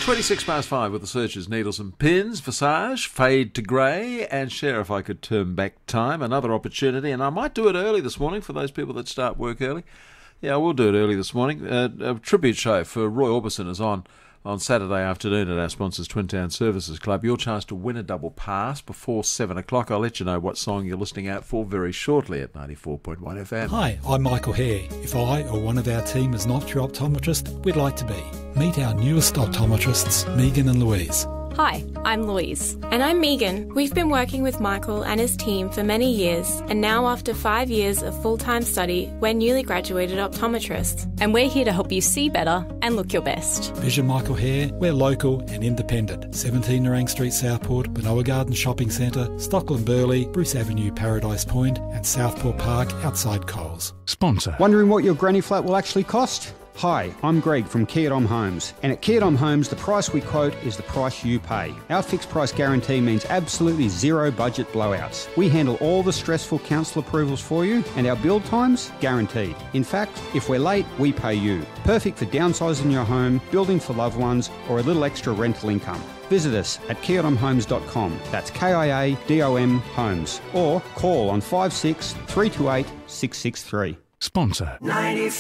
26 past 5 with the Searchers, Needles and Pins, Visage, Fade to Grey, and Share If I Could Turn Back Time. Another opportunity, and I might do it early this morning for those people that start work early. Yeah, I will do it early this morning. A tribute show for Roy Orbison is on Saturday afternoon at our sponsors, Twin Town Services Club. Your chance to win a double pass before 7 o'clock. I'll let you know what song you're listening out for very shortly at 94.1 FM. Hi, I'm Michael Hare. If I or one of our team is not your optometrist, we'd like to be. Meet our newest optometrists, Megan and Louise. Hi, I'm Louise. And I'm Megan. We've been working with Michael and his team for many years, and now after 5 years of full-time study, we're newly graduated optometrists. And we're here to help you see better and look your best. Vision Michael Hare, we're local and independent. 17 Nerang Street, Southport, Benoa Garden Shopping Centre, Stockland Burley, Bruce Avenue, Paradise Point, and Southport Park outside Coles. Sponsor. Wondering what your granny flat will actually cost? Hi, I'm Greg from Kia Dom Homes, and at Kia Dom Homes the price we quote is the price you pay. Our fixed price guarantee means absolutely zero budget blowouts. We handle all the stressful council approvals for you, and our build times guaranteed. In fact, if we're late, we pay you. Perfect for downsizing your home, building for loved ones, or a little extra rental income. Visit us at kiadomhomes.com, that's KIADOM Homes, or call on 56 328 663. Sponsor.